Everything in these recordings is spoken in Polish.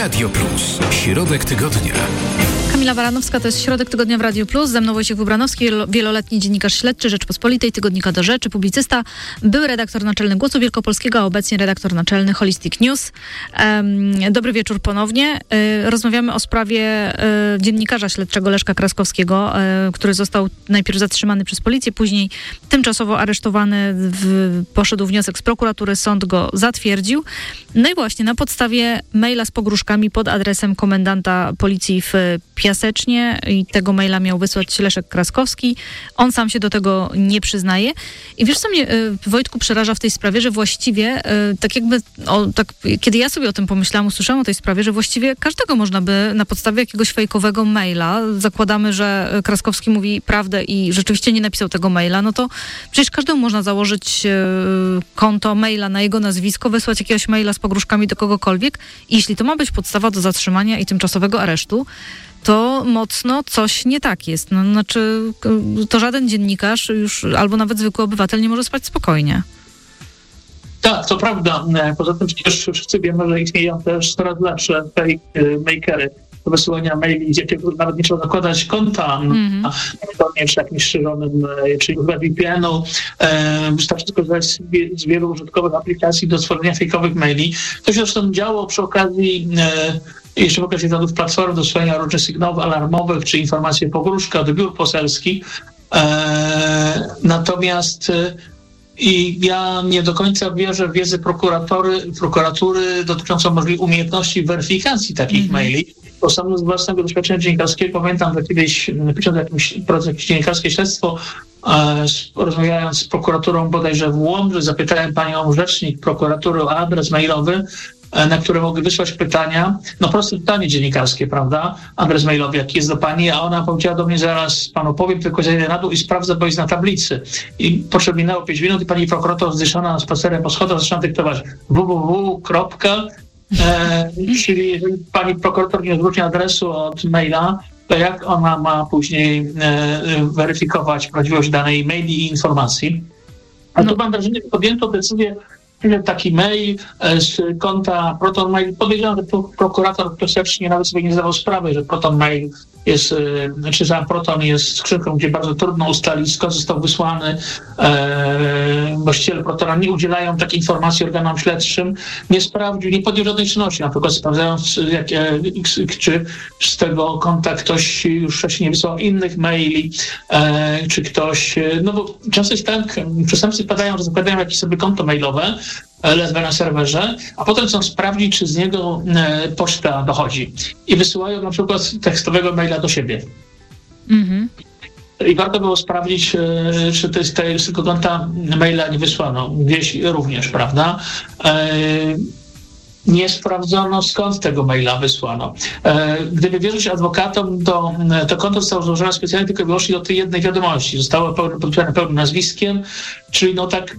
Radio Plus. Środek tygodnia. Kamila Baranowska, to jest Środek Tygodnia w Radiu Plus. Ze mną Wojciech Wybranowski, wieloletni dziennikarz śledczy Rzeczpospolitej, Tygodnika Do Rzeczy, publicysta, były redaktor naczelny Głosu Wielkopolskiego, a obecnie redaktor naczelny Holistic News. Dobry wieczór ponownie. Rozmawiamy o sprawie dziennikarza śledczego Leszka Kraskowskiego, który został najpierw zatrzymany przez policję, później tymczasowo aresztowany. Poszedł wniosek z prokuratury, sąd go zatwierdził. No i właśnie na podstawie maila z pogróżkami pod adresem komendanta policji w Piasecznie i tego maila miał wysłać Leszek Kraskowski. On sam się do tego nie przyznaje. I wiesz, co mnie, Wojtku, przeraża w tej sprawie, że właściwie kiedy ja sobie o tym pomyślałam, usłyszałam o tej sprawie, że właściwie każdego można by na podstawie jakiegoś fejkowego maila, zakładamy, że Kraskowski mówi prawdę i rzeczywiście nie napisał tego maila, no to przecież każdemu można założyć konto maila na jego nazwisko, wysłać jakiegoś maila z pogróżkami do kogokolwiek i jeśli to ma być podstawa do zatrzymania i tymczasowego aresztu, to mocno coś nie tak jest. No, znaczy, to żaden dziennikarz już, albo nawet zwykły obywatel nie może spać spokojnie. Tak, to prawda. Poza tym przecież wszyscy wiemy, że istnieją też coraz lepsze fake makery do wysyłania maili, z jakiego nawet nie trzeba zakładać konta, czy jakimś strzeżonym, czy VPN-u. Wystarczy skorzystać z wielu użytkowych aplikacji do stworzenia fejkowych maili. To się zresztą działo przy okazji jeszcze w okresie rządów Platformy do stworzenia różnych sygnałów alarmowych, czy informacji pogróżka do biur poselskich. Natomiast i ja nie do końca wierzę w wiedzę prokuratury dotyczącą możliwej umiejętności weryfikacji takich maili, bo sam z własnego doświadczenia dziennikarskiego pamiętam, że kiedyś pisząc jakieś dziennikarskie śledztwo, rozmawiając z prokuraturą bodajże w Łomży, zapytałem panią rzecznik prokuratury o adres mailowy, na które mogły wysłać pytania, no proste pytanie dziennikarskie, prawda? Adres mailowy, jaki jest do pani, a ona powiedziała do mnie, zaraz panu powiem, tylko zejdę na dół i sprawdzę, bo jest na tablicy. I potrzebne 5 minut i pani prokurator zdyszona spacerem po schodach zaczyna dyktować www. Czyli jeżeli pani prokurator nie zwróci adresu od maila, to jak ona ma później weryfikować prawdziwość danej maili i informacji? A tu mam wrażenie, że podjęto decyzję, taki mail z konta Proton Mail. Podejrzewam, że prokurator Piasecznie nawet sobie nie zdawał sprawy, że Proton Mail jest, czy że Proton jest skrzynką, gdzie bardzo trudno ustalić, skąd został wysłany. Właściciele Protona nie udzielają takiej informacji organom śledczym. Nie sprawdził, nie podjął żadnej czynności, na przykład sprawdzając, czy z tego konta ktoś już wcześniej wysłał innych maili, czy ktoś, no bo często jest tak, przestępcy padają, że zakładają jakieś sobie konto mailowe, leżą na serwerze, a potem chcą sprawdzić, czy z niego poczta dochodzi. I wysyłają na przykład tekstowego maila do siebie. I warto było sprawdzić, czy to jest z tego konta maila nie wysłano. Gdzieś również, prawda? Nie sprawdzono, skąd tego maila wysłano. Gdyby wierzyć adwokatom, to konto zostało złożone specjalnie tylko i wyłącznie do tej jednej wiadomości. Zostało podpisane pełnym nazwiskiem, czyli no tak.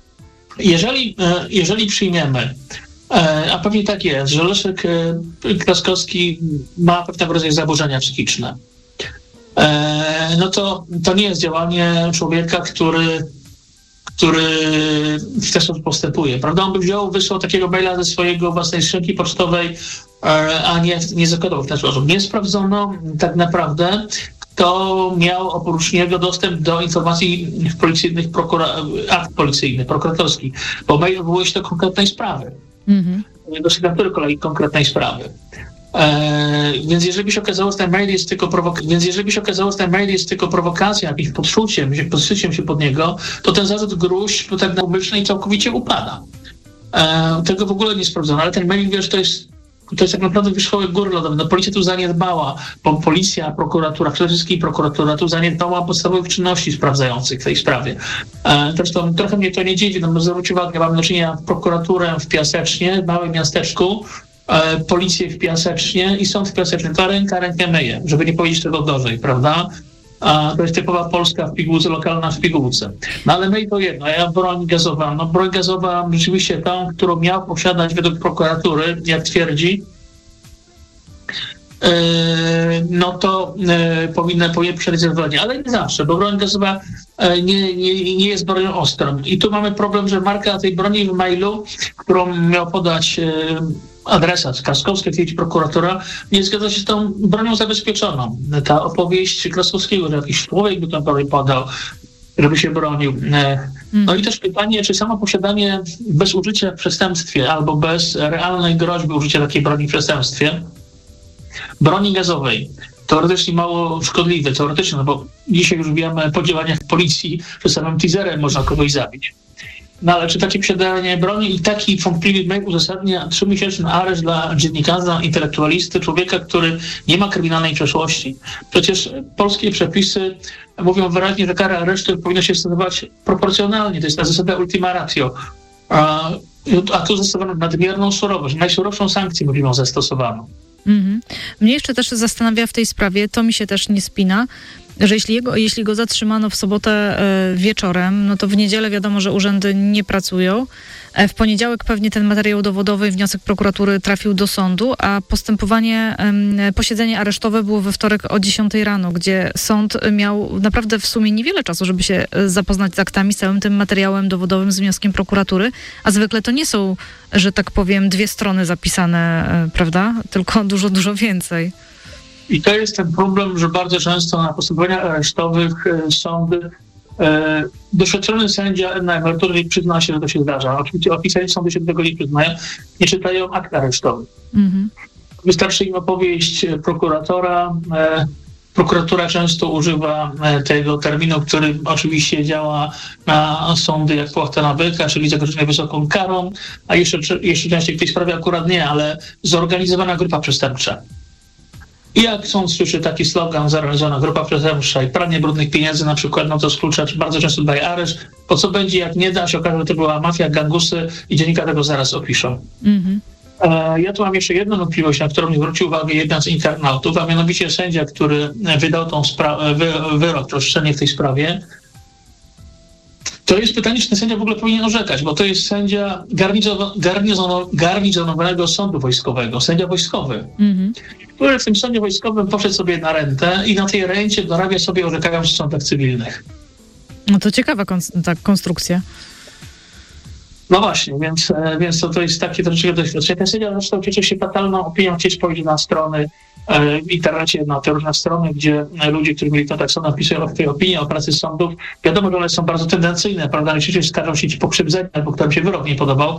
Jeżeli przyjmiemy, a pewnie tak jest, że Leszek Kraskowski ma pewnego rodzaju zaburzenia psychiczne, no to nie jest działanie człowieka, który w ten sposób postępuje. Prawda? On by wysłał takiego maila ze swojego własnej skrzynki pocztowej, a nie zakodował w ten sposób. Nie sprawdzono tak naprawdę, kto miał oprócz niego dostęp do informacji policyjnych, akt policyjnych, prokuratorskich, bo mail odwołuje się do konkretnej sprawy, do sygnatury kolei konkretnej sprawy. Więc jeżeli by się okazało, że ten mail jest tylko prowokacją, jakimś podszyciem się pod niego, to ten zarzut gróźb tak naumyślnej całkowicie upada. Tego w ogóle nie sprawdzono, ale ten mail, wiesz, to jest tak naprawdę wierzchołek góry lodowej. No, policja tu zaniedbała, bo policja, prokuratura, przede wszystkim prokuratura tu zaniedbała podstawowych czynności sprawdzających w tej sprawie. Zresztą trochę mnie to nie dziwi, no bo zwróćcie uwagę, mamy do czynienia prokuraturę w Piasecznie, w małym miasteczku, policję w Piasecznie i sąd w Piasecznie. To rękę myje, żeby nie powiedzieć tego gorzej, prawda? To jest typowa polska w pigułce, lokalna w pigułce. No ale to jedno, a broń gazowa. No broń gazowa rzeczywiście tą, którą miał posiadać według prokuratury, jak twierdzi, no to powinien posiadać zezwolenie, ale nie zawsze, bo broń gazowa nie jest bronią ostrą. I tu mamy problem, że marka tej broni w mailu, którą miał podać adresat Kraskowska, twierdzi prokuratura, nie zgadza się z tą bronią zabezpieczoną. Ta opowieść Kraskowskiego, że jakiś człowiek by tam podał, żeby się bronił. No i też pytanie, czy samo posiadanie bez użycia w przestępstwie albo bez realnej groźby użycia takiej broni w przestępstwie, broni gazowej, teoretycznie mało szkodliwe, teoretycznie, no bo dzisiaj już wiemy po działaniach policji, że samym teaserem można kogoś zabić. No ale czy takie posiadanie broni i taki wątpliwy mail uzasadnia 3-miesięczny areszt dla dziennikarza, intelektualisty, człowieka, który nie ma kryminalnej przeszłości? Przecież polskie przepisy mówią wyraźnie, że kara aresztu powinna się stosować proporcjonalnie. To jest ta zasada ultima ratio. A tu zastosowano nadmierną surowość. Najsurowszą sankcję mówimy o zastosowano. Mnie jeszcze też zastanawia w tej sprawie, to mi się też nie spina, że jeśli go zatrzymano w sobotę wieczorem, no to w niedzielę wiadomo, że urzędy nie pracują. W poniedziałek pewnie ten materiał dowodowy i wniosek prokuratury trafił do sądu, a posiedzenie aresztowe było we wtorek o 10 rano, gdzie sąd miał naprawdę w sumie niewiele czasu, żeby się zapoznać z aktami, z całym tym materiałem dowodowym, z wnioskiem prokuratury, a zwykle to nie są, że tak powiem, 2 strony zapisane, prawda? Tylko dużo, dużo więcej. I to jest ten problem, że bardzo często na postępowaniach aresztowych sądy, doświadczony sędzia na emeryturze przyzna się, że to się zdarza. Oczywiście oficjalnie sądy się do tego nie przyznają, nie czytają akt aresztowych. Wystarczy im opowieść prokuratora. Prokuratura często używa tego terminu, który oczywiście działa na sądy jak płachta na byka, czyli zagrożenie wysoką karą, a jeszcze częściej w tej sprawie akurat nie, ale zorganizowana grupa przestępcza. I jak sąd słyszy taki slogan, zorganizowana grupa przestępcza i pranie brudnych pieniędzy na przykład, no to z klucza bardzo często daje areszt. Po co będzie, jak nie da się okaże, że to była mafia, gangusy i dziennikarze tego zaraz opiszą. Ja tu mam jeszcze jedną wątpliwość, na którą mi zwrócił uwagę jeden z internautów, a mianowicie sędzia, który wydał tą wyrok, roszczenie w tej sprawie. To jest pytanie, czy ten sędzia w ogóle powinien orzekać, bo to jest sędzia garnizonowego sądu wojskowego, sędzia wojskowy, który w tym sądzie wojskowym poszedł sobie na rentę i na tej rencie dorabia sobie orzekając w sądach cywilnych. No to ciekawa konstrukcja. No właśnie, więc to jest takie troszeczkę doświadczenie. Ten sędzia zresztą cieszy się fatalną opinią, gdzieś spojrzy na strony w internecie, na te różne strony, gdzie ludzie, którzy mieli to tak samo opisują tej opinii o pracy sądów. Wiadomo, że one są bardzo tendencyjne, prawda? Najczęściej skarżą się ci pokrzywdzeni, albo którym się wyrok nie podobał.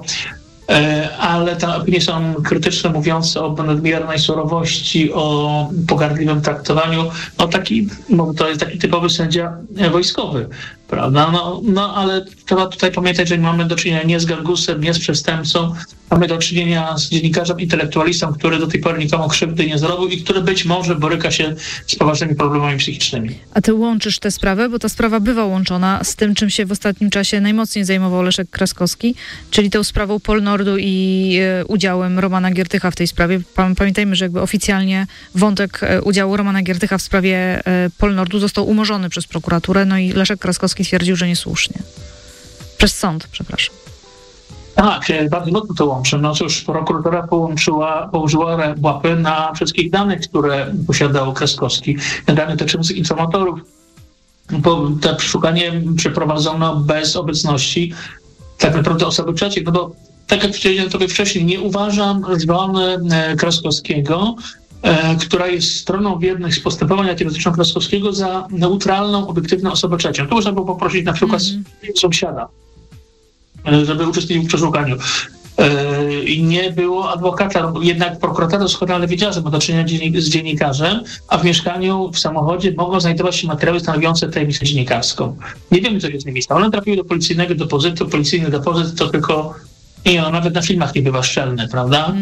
Ale te opinie są krytyczne, mówiące o nadmiernej surowości, o pogardliwym traktowaniu. To jest taki typowy sędzia wojskowy, prawda? No ale trzeba tutaj pamiętać, że nie mamy do czynienia nie z gangusem, nie z przestępcą, mamy do czynienia z dziennikarzem, intelektualistą, który do tej pory nikomu krzywdy nie zrobił i który być może boryka się z poważnymi problemami psychicznymi. A ty łączysz tę sprawę, bo ta sprawa bywa łączona z tym, czym się w ostatnim czasie najmocniej zajmował Leszek Kraskowski, czyli tą sprawą Polnordu i udziałem Romana Giertycha w tej sprawie. Pamiętajmy, że jakby oficjalnie wątek udziału Romana Giertycha w sprawie Polnordu został umorzony przez prokuraturę, no i Leszek Kraskowski twierdził, że niesłusznie. Przez sąd, przepraszam. Tak, bardzo mocno to łączy. No cóż, prokuratura położyła łapy na wszystkich danych, które posiadał Kraskowski. Dane dotyczących informatorów. Bo to przeszukanie przeprowadzono bez obecności tak naprawdę osoby trzeciej. No bo tak jak powiedziałem tobie wcześniej, nie uważam żony Kraskowskiego, która jest stroną w jednych z postępowań, jakie dotyczą Kraskowskiego, za neutralną, obiektywną osobę trzecią. Tu można było poprosić na przykład sąsiada, żeby uczestniczył w przeszukaniu. I nie było adwokata, jednak prokurator doskonale wiedział, że ma do czynienia z dziennikarzem, a w mieszkaniu, w samochodzie mogą znajdować się materiały stanowiące tajemnicę dziennikarską. Nie wiemy, co się z nimi stało. One trafiły do policyjnego depozytu. Policyjny depozyt to tylko, nawet na filmach nie bywa szczelny, prawda?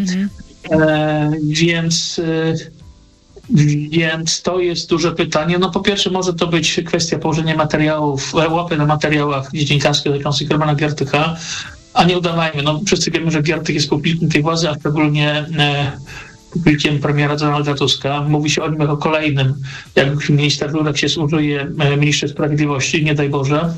Więc to jest duże pytanie. No po pierwsze może to być kwestia położenia materiałów, łapy na materiałach dziennikarskich dotyczących Romana Giertycha, a nie udawajmy. No wszyscy wiemy, że Giertych jest pupilkiem tej władzy, a szczególnie pupilkiem premiera Donalda Tuska. Mówi się o nim jako kolejnym, jak minister Dudek się służuje ministrze sprawiedliwości, nie daj Boże.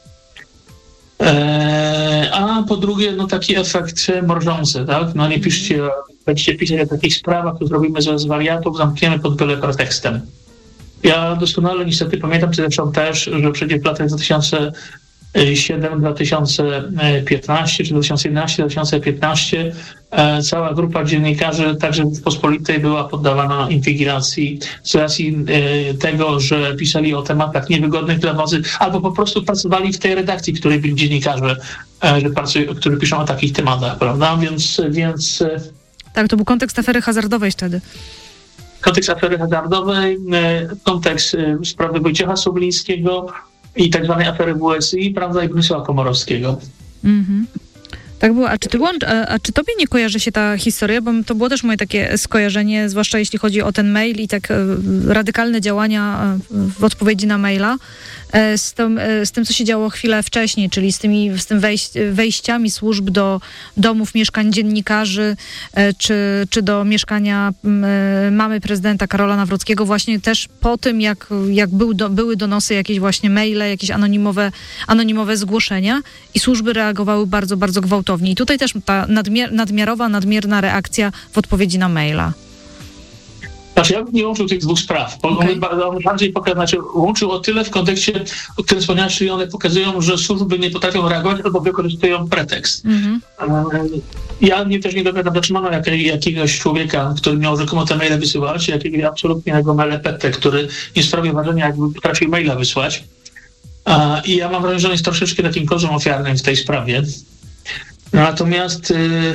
A po drugie, taki efekt mrożący, tak? No nie piszcie, będziecie pisać o takich sprawach, to zrobimy z wariatów, zamkniemy pod byle pretekstem. Ja doskonale niestety pamiętam zresztą też, że przecież w latach 2015 czy 2011-2015 cała grupa dziennikarzy, także w Pospolitej, była poddawana inwigilacji z racji tego, że pisali o tematach niewygodnych dla władzy, albo po prostu pracowali w tej redakcji, w której byli dziennikarze, którzy piszą o takich tematach, prawda? Więc Tak, to był kontekst afery hazardowej wtedy. Kontekst afery hazardowej, kontekst sprawy Wojciecha Soblińskiego i tak zwanej afery WSI, prawda, i Bronisława Komorowskiego. Mhm. Tak było. A czy tobie nie kojarzy się ta historia? Bo to było też moje takie skojarzenie, zwłaszcza jeśli chodzi o ten mail i tak radykalne działania w odpowiedzi na maila, z tym, co się działo chwilę wcześniej, czyli z tym wejściami służb do domów, mieszkań dziennikarzy, czy do mieszkania mamy prezydenta Karola Nawrockiego, właśnie też po tym, jak były donosy, jakieś właśnie maile, jakieś anonimowe zgłoszenia i służby reagowały bardzo, bardzo gwałtownie. I tutaj też ta nadmierna reakcja w odpowiedzi na maila. Znaczy, ja bym nie łączył tych dwóch spraw. On bardziej łączył o tyle w kontekście, o którym wspomniałeś, czyli one pokazują, że służby nie potrafią reagować albo wykorzystują pretekst. Ja też nie dowiadam, zatrzymano jakiegoś człowieka, który miał rzekomo te maile wysyłać, jakiegoś absolutnego melepetę, który nie sprawił wrażenia, jakby potrafił maila wysłać. I ja mam wrażenie, że on jest troszeczkę takim kozłem ofiarnym w tej sprawie. Natomiast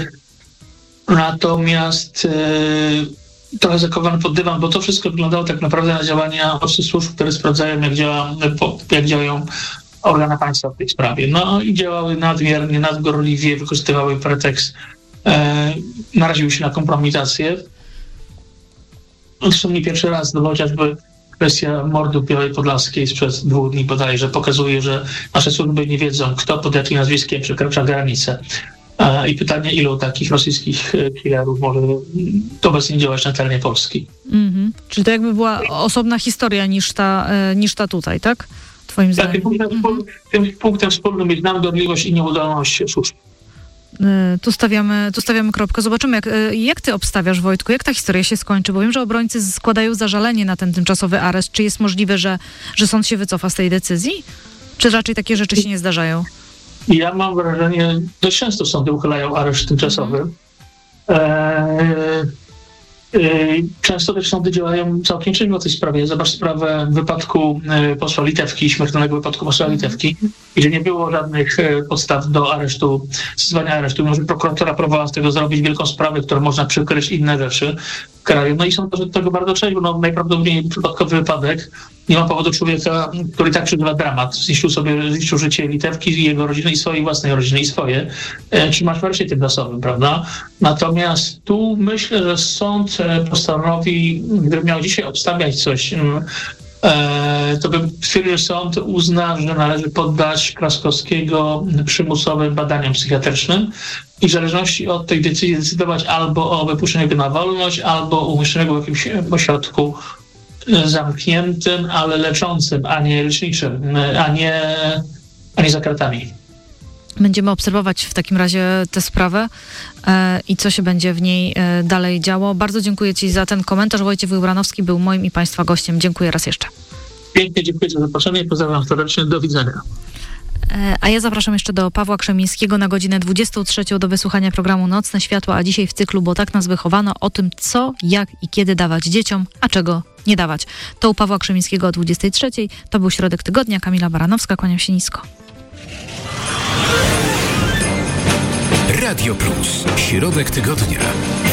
trochę zakowany pod dywan, bo to wszystko wyglądało tak naprawdę na działania służb, które sprawdzają, jak działają organy państwa w tej sprawie. No i działały nadmiernie, nadgorliwie, wykorzystywały pretekst, naraziły się na kompromitację. Zresztą nie pierwszy raz, no chociażby kwestia mordu w Białej Podlaskiej sprzed 2 dni bodajże pokazuje, że nasze służby nie wiedzą, kto pod jakim nazwiskiem przekracza granicę. I pytanie, ilu takich rosyjskich killerów może obecnie działać na terenie Polski. Czyli to jakby była osobna historia niż ta tutaj, tak? Twoim zdaniem? Tym punktem wspólnym jest nadgorliwość i nieudolność służb. Tu stawiamy kropkę. Zobaczymy, jak ty obstawiasz, Wojtku, jak ta historia się skończy, bo wiem, że obrońcy składają zażalenie na ten tymczasowy areszt. Czy jest możliwe, że sąd się wycofa z tej decyzji? Czy raczej takie rzeczy się nie zdarzają? Ja mam wrażenie, dość często sądy uchylają areszt tymczasowy. Często też sądy działają całkiem trzeźwo w tej sprawie. Zobacz sprawę wypadku posła Litewki, śmiertelnego wypadku posła Litewki, gdzie nie było żadnych podstaw do aresztu, zezwania aresztu. Może prokuratura próbowała z tego zrobić wielką sprawę, którą można przykryć inne rzeczy w kraju. No i są do tego bardzo trzeźwo. No, najprawdopodobniej przypadkowy wypadek. Nie ma powodu człowieka, który tak przeżywa dramat. Zniszczył życie Litewki, jego rodziny i swojej własnej rodziny i swoje. Trzymasz w areszcie tymczasowym, prawda? Natomiast tu myślę, że sąd postanowi, gdyby miał dzisiaj obstawiać coś, to bym stwierdził, że sąd uzna, że należy poddać Kraskowskiego przymusowym badaniom psychiatrycznym i w zależności od tej decyzji decydować albo o wypuszczeniu go na wolność, albo o umieszczeniu go w jakimś ośrodku zamkniętym, ale leczącym, a nie leczniczym, a nie za kratami. Będziemy obserwować w takim razie tę sprawę i co się będzie w niej dalej działo. Bardzo dziękuję ci za ten komentarz. Wojciech Wybranowski był moim i państwa gościem. Dziękuję raz jeszcze. Pięknie dziękuję za zaproszenie i pozdrawiam serdecznie. Do widzenia. A ja zapraszam jeszcze do Pawła Krzemińskiego na godzinę 23 do wysłuchania programu Nocne Światła, a dzisiaj w cyklu Bo tak nas wychowano, o tym, co, jak i kiedy dawać dzieciom, a czego nie dawać. To u Pawła Krzemińskiego o 23. To był Środek Tygodnia. Kamila Baranowska, kłaniam się nisko. Radio Plus. Środek Tygodnia.